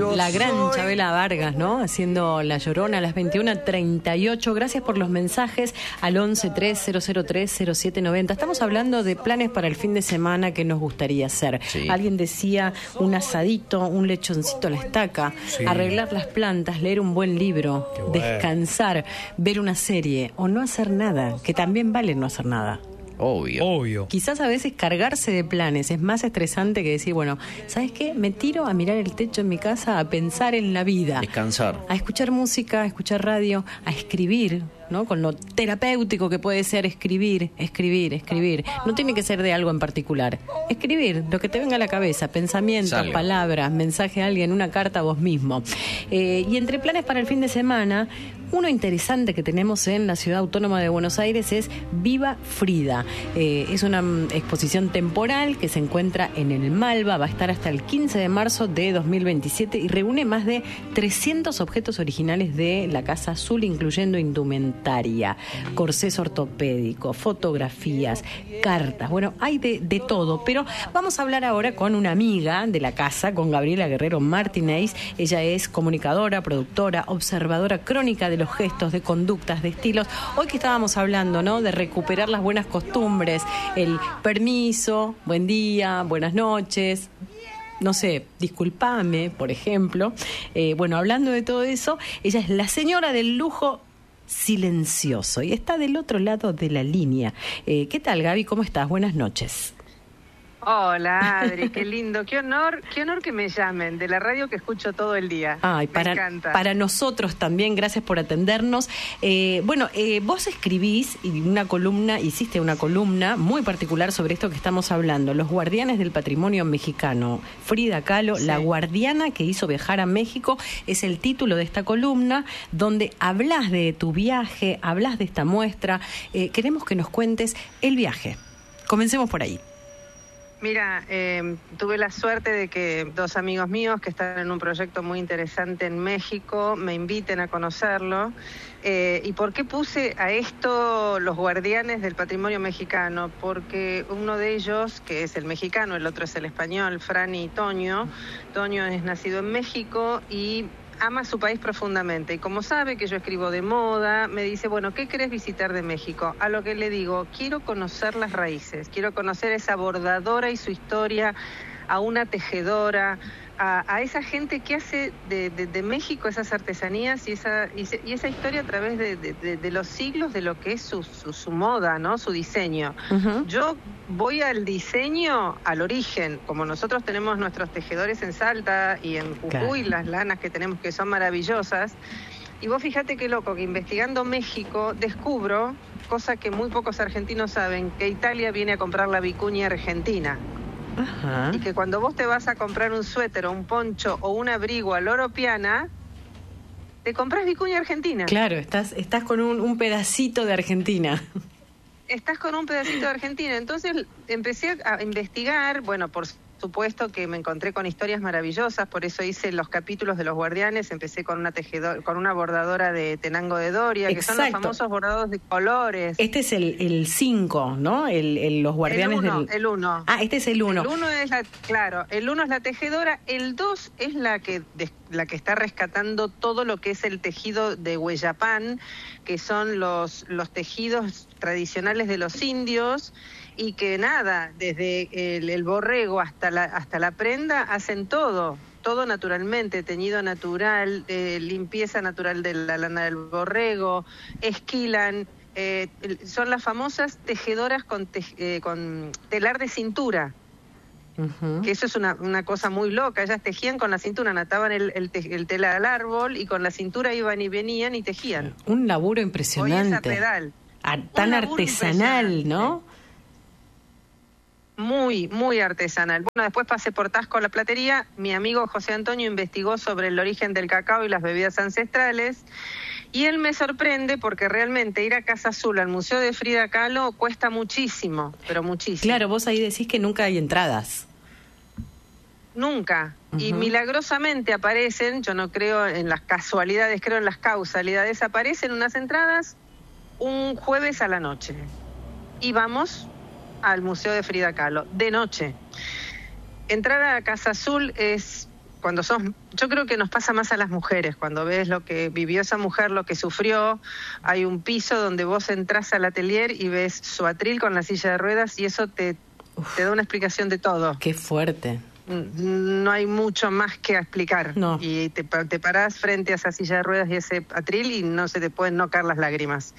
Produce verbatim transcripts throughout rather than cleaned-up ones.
Yo la gran soy... Chabela Vargas, ¿no? Haciendo La Llorona a las veintiuna treinta y ocho. Gracias por los mensajes al once tres cero cero tres cero siete noventa. Estamos hablando de planes para el fin de semana que nos gustaría hacer. Sí. Alguien decía un asadito, un lechoncito a la estaca, Sí. arreglar las plantas, leer un buen libro, Qué bueno. descansar, ver una serie o no hacer nada, que también vale no hacer nada. Obvio. Obvio. Quizás a veces cargarse de planes es más estresante que decir, bueno, ¿sabes qué? Me tiro a mirar el techo en mi casa, a pensar en la vida, Descansar. a escuchar música, a escuchar radio, a escribir, ¿no? Con lo terapéutico que puede ser escribir, escribir, escribir. No tiene que ser de algo en particular. Escribir, lo que te venga a la cabeza, pensamientos, Salga. palabras, mensaje a alguien, una carta a vos mismo. Eh, y entre planes para el fin de semana, uno interesante que tenemos en la Ciudad Autónoma de Buenos Aires es Viva Frida. Eh, es una mm, exposición temporal que se encuentra en el Malva, va a estar hasta el quince de marzo de dos mil veintisiete y reúne más de trescientos objetos originales de la Casa Azul, incluyendo indumentaria, corsés ortopédicos, fotografías, cartas. Bueno, hay de, de todo, pero vamos a hablar ahora con una amiga de la casa, con Gabriela Guerrero Martínez. Ella es comunicadora, productora, observadora crónica de los gestos, de conductas, de estilos. Hoy que estábamos hablando, ¿no?, de recuperar las buenas costumbres, el permiso, buen día, buenas noches, no sé, disculpame, por ejemplo. Eh, bueno, hablando de todo eso, ella es la señora del lujo silencioso y está del otro lado de la línea. Eh, ¿Qué tal, Gaby? ¿Cómo estás? Buenas noches. Hola, Adri, qué lindo, qué honor, qué honor que me llamen, de la radio que escucho todo el día. Ay, para, me encanta. Para nosotros también, gracias por atendernos. Eh, bueno, eh, vos escribís y una columna, hiciste una columna muy particular sobre esto que estamos hablando, los guardianes del patrimonio mexicano. Frida Kahlo, Sí. la guardiana que hizo viajar a México, es el título de esta columna, donde hablas de tu viaje, hablas de esta muestra. Eh, queremos que nos cuentes el viaje. Comencemos por ahí. Mira, eh, tuve la suerte de que dos amigos míos que están en un proyecto muy interesante en México me inviten a conocerlo. Eh, ¿Y por qué puse a esto los guardianes del patrimonio mexicano? Porque uno de ellos, que es el mexicano, el otro es el español, Franny y Toño. Toño es nacido en México y ama su país profundamente, y como sabe que yo escribo de moda, me dice, bueno, ¿qué querés visitar de México? A lo que le digo, quiero conocer las raíces, quiero conocer esa bordadora y su historia, a una tejedora, a, a esa gente que hace de, de, de México esas artesanías y esa, y, se, y esa historia a través de, de, de, de los siglos de lo que es su, su, su moda, ¿no? Su diseño. Uh-huh. Yo voy al diseño, al origen, como nosotros tenemos nuestros tejedores en Salta y en Jujuy, claro, las lanas que tenemos que son maravillosas. Y vos fíjate qué loco, que investigando México descubro, cosa que muy pocos argentinos saben, que Italia viene a comprar la vicuña argentina. Ajá. Y que cuando vos te vas a comprar un suéter o un poncho o un abrigo a Loro Piana, te compras vicuña argentina. Claro, estás, estás con un, un pedacito de Argentina. Estás con un pedacito de Argentina. Entonces empecé a investigar, bueno, por supuesto que me encontré con historias maravillosas, por eso hice los capítulos de los guardianes, empecé con una tejedora, con una bordadora de Tenango de Doria, Exacto, que son los famosos bordados de colores. Este es el cinco, ¿no? El, el, los guardianes el uno, del... El uno. Ah, este es el uno. El uno es la, claro, el uno es la tejedora, el dos es la que, de, la que está rescatando todo lo que es el tejido de Hueyapán, que son los, los tejidos tradicionales de los indios, y que nada, desde el, el borrego hasta la, hasta la prenda, hacen todo, todo naturalmente, teñido natural, eh, limpieza natural de la lana del borrego, esquilan, eh, son las famosas tejedoras con, te, eh, con telar de cintura. Uh-huh. Que eso es una, una cosa muy loca. Ellas tejían con la cintura, ataban el, el, te, el telar al árbol y con la cintura iban y venían y tejían. Un laburo impresionante. Hoy es a pedal. A, tan artesanal, ¿no? Muy, muy artesanal. Bueno, después pasé por Tasco La Platería. Mi amigo José Antonio investigó sobre el origen del cacao y las bebidas ancestrales. Y él me sorprende porque realmente ir a Casa Azul, al Museo de Frida Kahlo, cuesta muchísimo, pero muchísimo. Claro, vos ahí decís que nunca hay entradas. Nunca. Uh-huh. Y milagrosamente aparecen, yo no creo en las casualidades, creo en las causalidades, aparecen unas entradas un jueves a la noche. Y vamos al Museo de Frida Kahlo, de noche. Entrar a Casa Azul es cuando sos, yo creo que nos pasa más a las mujeres, cuando ves lo que vivió esa mujer, lo que sufrió, hay un piso donde vos entrás al atelier y ves su atril con la silla de ruedas y eso te, te da una explicación de todo. Qué fuerte. No hay mucho más que explicar. No. Y te, te parás frente a esa silla de ruedas y ese atril y no se te pueden no caer las lágrimas.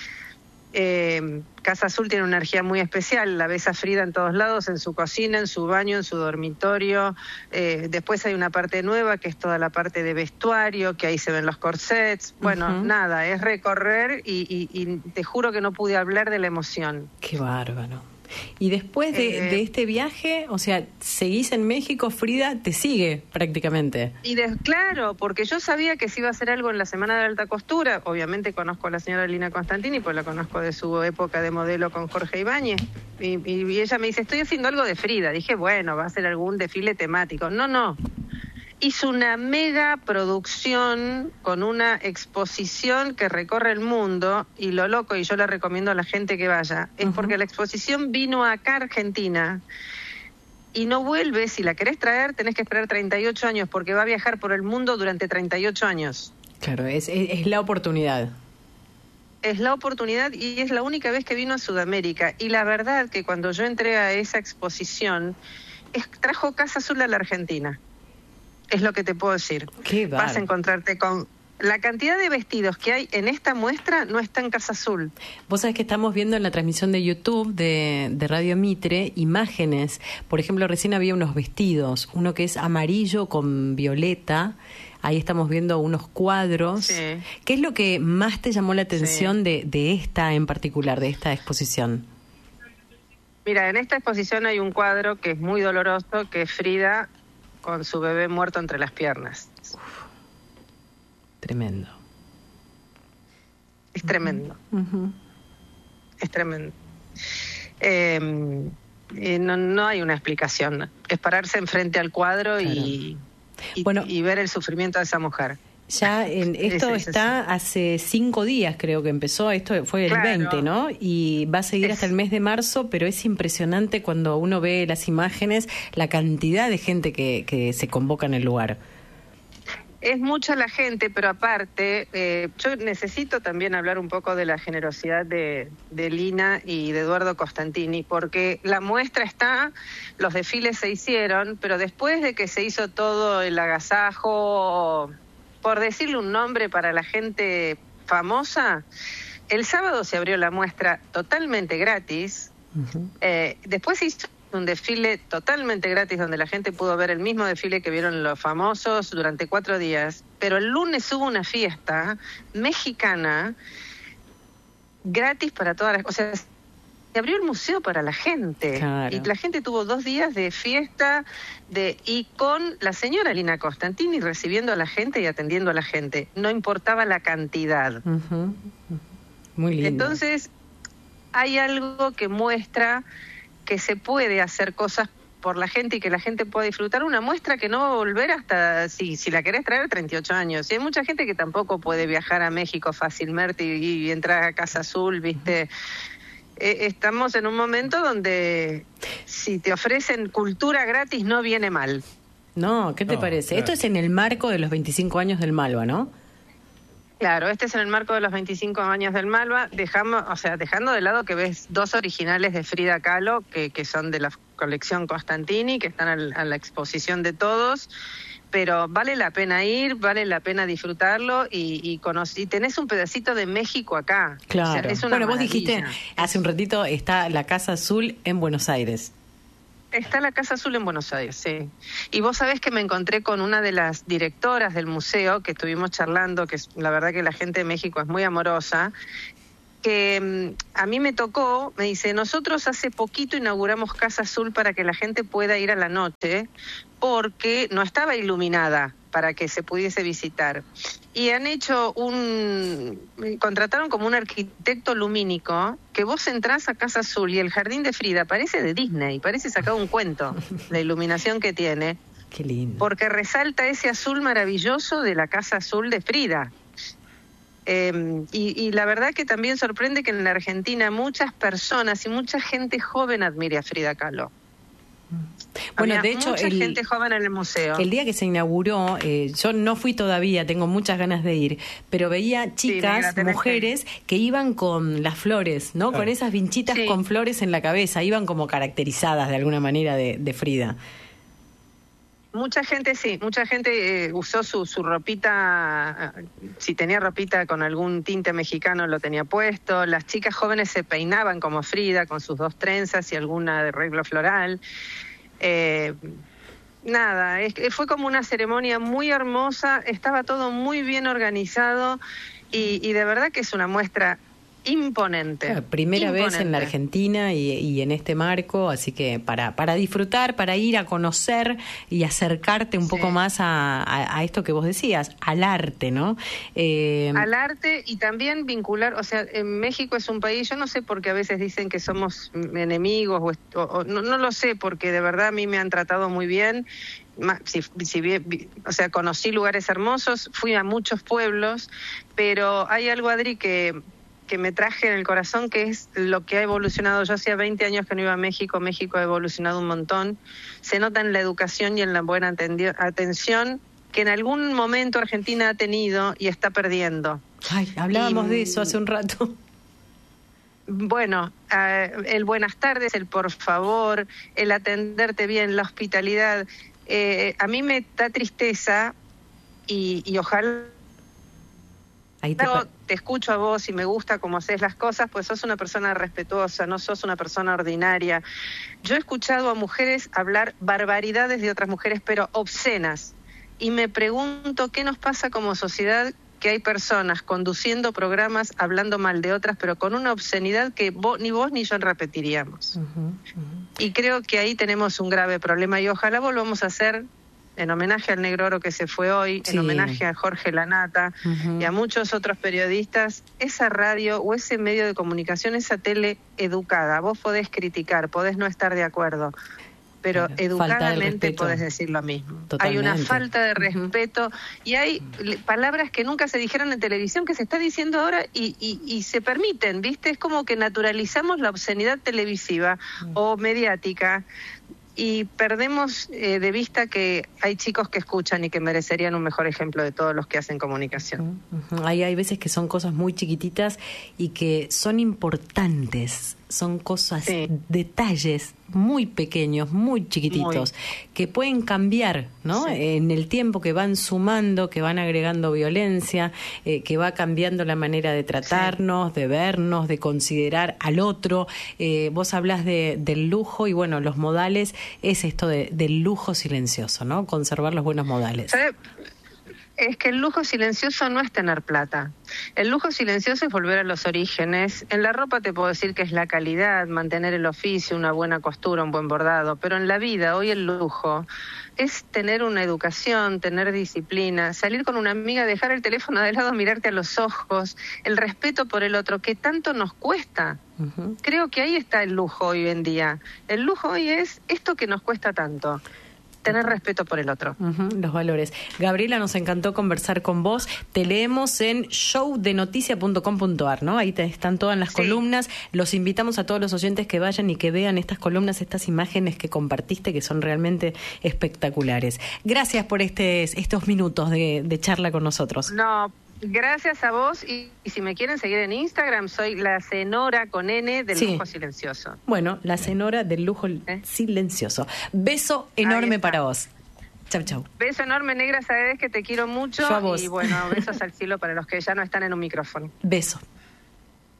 Eh, Casa Azul tiene una energía muy especial, la ves a Frida en todos lados, en su cocina, en su baño, en su dormitorio. Eh, después hay una parte nueva que es toda la parte de vestuario, que ahí se ven los corsets. Bueno, uh-huh. nada, es recorrer y, y, y te juro que no pude hablar de la emoción. Qué bárbaro. Y después de, eh, de este viaje, o sea, seguís en México, Frida te sigue prácticamente. Y de, claro, porque yo sabía que se iba a hacer algo en la Semana de la Alta Costura. Obviamente conozco a la señora Lina Constantini, pues la conozco de su época de modelo con Jorge Ibáñez. Y, y, y ella me dice, estoy haciendo algo de Frida. Dije, bueno, va a ser algún desfile temático. No, no. Hizo una mega producción con una exposición que recorre el mundo, y lo loco, y yo le recomiendo a la gente que vaya, es uh-huh. porque la exposición vino acá a Argentina y no vuelve. Si la querés traer tenés que esperar treinta y ocho años, porque va a viajar por el mundo durante treinta y ocho años. Claro, es, es, es la oportunidad. Es la oportunidad y es la única vez que vino a Sudamérica. Y la verdad que cuando yo entré a esa exposición, es, trajo Casa Azul a la Argentina. Es lo que te puedo decir. Qué Vas a encontrarte con... La cantidad de vestidos que hay en esta muestra no está en Casa Azul. Vos sabés que estamos viendo en la transmisión de YouTube de, de Radio Mitre imágenes. Por ejemplo, recién había unos vestidos, uno que es amarillo con violeta. Ahí estamos viendo unos cuadros. Sí. ¿Qué es lo que más te llamó la atención sí. de, de esta en particular, de esta exposición? Mira, en esta exposición hay un cuadro que es muy doloroso, que es Frida con su bebé muerto entre las piernas. Uf, tremendo. Es tremendo. Uh-huh. Es tremendo. Eh, eh, no, no hay una explicación. Es pararse enfrente al cuadro claro. y, y, bueno, y ver el sufrimiento de esa mujer. Ya en esto es, es, está es. hace cinco días creo que empezó, esto fue el claro. veinte, ¿no? Y va a seguir es. hasta el mes de marzo, pero es impresionante cuando uno ve las imágenes, la cantidad de gente que, que se convoca en el lugar. Es mucha la gente, pero aparte, eh, yo necesito también hablar un poco de la generosidad de, de Lina y de Eduardo Constantini, porque la muestra está, los desfiles se hicieron, pero después de que se hizo todo el agasajo, por decirle un nombre para la gente famosa, el sábado se abrió la muestra totalmente gratis. Uh-huh. Eh, después se hizo un desfile totalmente gratis donde la gente pudo ver el mismo desfile que vieron los famosos durante cuatro días. Pero el lunes hubo una fiesta mexicana gratis para todas las... O sea, se abrió el museo para la gente. Claro. Y la gente tuvo dos días de fiesta de y con la señora Lina Constantini recibiendo a la gente y atendiendo a la gente. No importaba la cantidad. Uh-huh. Uh-huh. Muy lindo. Entonces, hay algo que muestra que se puede hacer cosas por la gente y que la gente pueda disfrutar. Una muestra que no va a volver hasta, si, si la querés traer, treinta y ocho años. Y hay mucha gente que tampoco puede viajar a México fácilmente y, y entrar a Casa Azul, ¿viste? Uh-huh. Estamos en un momento donde si te ofrecen cultura gratis no viene mal. No, ¿qué te no, parece? Claro. Esto es en el marco de los veinticinco años del Malva, ¿no? Claro, este es en el marco de los veinticinco años del Malva, dejamos, o sea, dejando de lado que ves dos originales de Frida Kahlo, que, que son de la colección Constantini, que están al, a la exposición de todos, pero vale la pena ir, vale la pena disfrutarlo y, y, conocer, y tenés un pedacito de México acá. Claro. O sea, es una bueno, vos maravilla. dijiste hace un ratito, está la Casa Azul en Buenos Aires. Está la Casa Azul en Buenos Aires, sí. Y vos sabés que me encontré con una de las directoras del museo, que estuvimos charlando, que es, la verdad que la gente de México es muy amorosa, que um, a mí me tocó, me dice, nosotros hace poquito inauguramos Casa Azul para que la gente pueda ir a la noche, porque no estaba iluminada para que se pudiese visitar. Y han hecho un... contrataron como un arquitecto lumínico, que vos entrás a Casa Azul y el jardín de Frida parece de Disney, parece sacado un cuento, la iluminación que tiene. Qué lindo. Porque resalta ese azul maravilloso de la Casa Azul de Frida. Eh, y, y la verdad que también sorprende que en la Argentina muchas personas y mucha gente joven admire a Frida Kahlo. Bueno, Había de hecho, mucha el, gente joven en el museo. El día que se inauguró, eh, yo no fui todavía, tengo muchas ganas de ir, pero veía chicas, sí, mujeres, que... que iban con las flores, ¿no? Claro. Con esas vinchitas sí. con flores en la cabeza, iban como caracterizadas de alguna manera de, de Frida. Mucha gente sí, mucha gente eh, usó su, su ropita, si tenía ropita con algún tinte mexicano lo tenía puesto, las chicas jóvenes se peinaban como Frida, con sus dos trenzas y alguna de arreglo floral. Eh, nada, es, fue como una ceremonia muy hermosa, estaba todo muy bien organizado y, y de verdad que es una muestra imponente. Claro, primera imponente. vez en la Argentina y, y en este marco, así que para para disfrutar, para ir a conocer y acercarte un sí. poco más a, a, a esto que vos decías, al arte, ¿no? Eh, al arte y también vincular, o sea, en México es un país, yo no sé por qué a veces dicen que somos enemigos, o, o, o no, no lo sé, porque de verdad a mí me han tratado muy bien. Si, si bien, o sea, conocí lugares hermosos, fui a muchos pueblos, pero hay algo, Adri, que que me traje en el corazón, que es lo que ha evolucionado. Yo hacía veinte años que no iba a México, México ha evolucionado un montón. Se nota en la educación y en la buena atención que en algún momento Argentina ha tenido y está perdiendo. Ay, hablábamos y, de eso hace un rato. Bueno, uh, el buenas tardes, el por favor, el atenderte bien, la hospitalidad. Eh, a mí me da tristeza y, y ojalá Ahí te... Yo te escucho a vos y me gusta cómo haces las cosas, pues sos una persona respetuosa, no sos una persona ordinaria. Yo he escuchado a mujeres hablar barbaridades de otras mujeres, pero obscenas. Y me pregunto qué nos pasa como sociedad, que hay personas conduciendo programas hablando mal de otras, pero con una obscenidad que vos, ni vos ni yo repetiríamos. Uh-huh, uh-huh. Y creo que ahí tenemos un grave problema y ojalá volvamos a hacer... en homenaje al Negro Oro que se fue hoy, sí. en homenaje a Jorge Lanata uh-huh. y a muchos otros periodistas, esa radio o ese medio de comunicación, esa tele educada. Vos podés criticar, podés no estar de acuerdo, pero claro, educadamente podés decir lo mismo. Totalmente. Hay una falta de respeto uh-huh. y hay palabras que nunca se dijeron en televisión que se está diciendo ahora y, y, y se permiten, ¿viste? Es como que naturalizamos la obscenidad televisiva uh-huh. o mediática. Y perdemos eh, de vista que hay chicos que escuchan y que merecerían un mejor ejemplo de todos los que hacen comunicación. Uh-huh. Hay, hay veces que son cosas muy chiquititas y que son importantes, son cosas, sí. detalles muy pequeños, muy chiquititos, muy. que pueden cambiar, ¿no? Sí. En el tiempo, que van sumando, que van agregando violencia, eh, que va cambiando la manera de tratarnos, sí. de vernos, de considerar al otro. Eh, vos hablás de, del lujo y bueno, los modales es esto de, del lujo silencioso, ¿no? Conservar los buenos modales. ¿Sabe? Es que el lujo silencioso no es tener plata. El lujo silencioso es volver a los orígenes. En la ropa te puedo decir que es la calidad, mantener el oficio, una buena costura, un buen bordado. Pero en la vida, hoy el lujo es tener una educación, tener disciplina, salir con una amiga, dejar el teléfono de lado, mirarte a los ojos, el respeto por el otro, que tanto nos cuesta. Uh-huh. Creo que ahí está el lujo hoy en día. El lujo hoy es esto que nos cuesta tanto. Tener respeto por el otro. Uh-huh, los valores. Gabriela, nos encantó conversar con vos. Te leemos en show de noticia punto com punto a r, ¿no? Ahí te están todas las sí. columnas. Los invitamos a todos los oyentes que vayan y que vean estas columnas, estas imágenes que compartiste, que son realmente espectaculares. Gracias por este, estos minutos de, de charla con nosotros. No, gracias a vos. Y, y si me quieren seguir en Instagram, soy la Cenora con N del sí. lujo silencioso. Bueno, la Cenora del lujo ¿Eh? silencioso. Beso enorme para vos. Chau, chau. Beso enorme, negra, sabes que te quiero mucho. Yo a vos. Y bueno, besos al cielo para los que ya no están en un micrófono. Beso.